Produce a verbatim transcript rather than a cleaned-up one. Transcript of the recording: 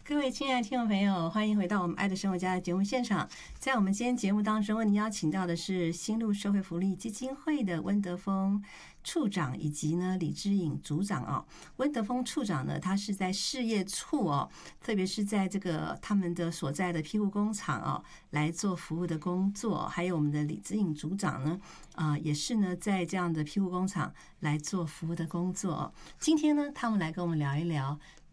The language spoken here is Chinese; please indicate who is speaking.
Speaker 1: 各位亲爱的听众朋友，欢迎回到我们爱的生活家的节目现场。在我们今天节目当中，为您邀请到的是新路社会福利基金会的温德丰处长以及呢李之颖组长哦。温德丰处长呢，他是在事业处哦，特别是在这个他们的所在的庇护工厂哦来做服务的工作，还有我们的李之颖组长呢，啊、呃、也是呢在这样的庇护工厂来做服务的工作哦。今天呢，他们来跟我们聊一聊